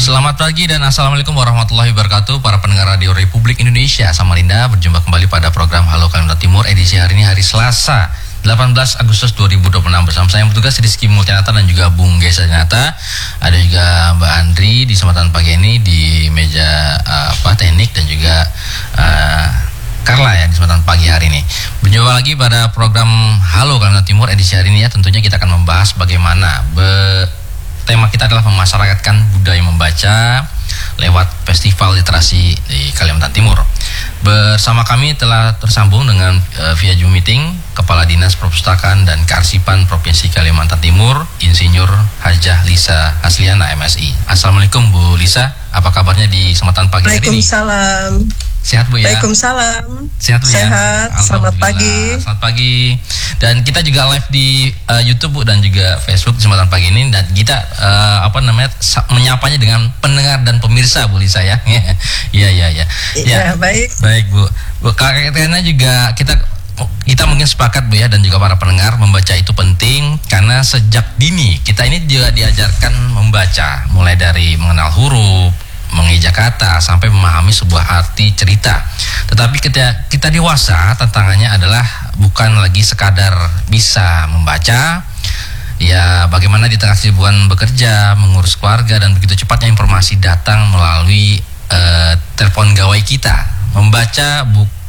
Selamat pagi dan Assalamualaikum warahmatullahi wabarakatuh para pendengar Radio Republik Indonesia Samarinda. Berjumpa kembali pada program Halo Kalimantan Timur edisi hari ini hari Selasa 18 Agustus 2026 bersama saya yang bertugas Rizky Multianata dan juga Bung Gesa Janata. Ada juga Mbak Andri di kesempatan pagi ini di meja teknik dan juga Carla ya di kesempatan pagi hari ini. Berjumpa lagi pada program Halo Kalimantan Timur edisi hari ini ya. Tentunya kita akan membahas bagaimana tema kita adalah memasyarakatkan budaya membaca lewat Festival Literasi di Kalimantan Timur. Bersama kami telah tersambung dengan via Zoom meeting Kepala Dinas Perpustakaan dan Kearsipan Provinsi Kalimantan Timur, Insinyur Hajah Lisa Hasliana MSI. Assalamualaikum Bu Lisa, apa kabarnya di kesempatan pagi hari ini? Waalaikumsalam. Sehat Bu ya? Waalaikumsalam. Sehat Bu ya? Sehat. Selamat pagi. Selamat pagi. Dan kita juga live di YouTube Bu dan juga Facebook kesempatan pagi ini, dan kita menyapanya dengan pendengar dan pemirsa Bu Lisa ya. Iya. Ya, baik. Baik Bu. Karena juga kita mungkin sepakat Bu ya, dan juga para pendengar, membaca itu penting karena sejak dini kita ini juga diajarkan membaca, mulai dari mengenal huruf, mengejak kata, sampai memahami sebuah arti cerita. Tetapi ketika kita dewasa, tantangannya adalah bukan lagi sekadar bisa membaca, ya bagaimana di tengah kesibukan bekerja, mengurus keluarga, dan begitu cepatnya informasi datang melalui telepon gawai kita. Membaca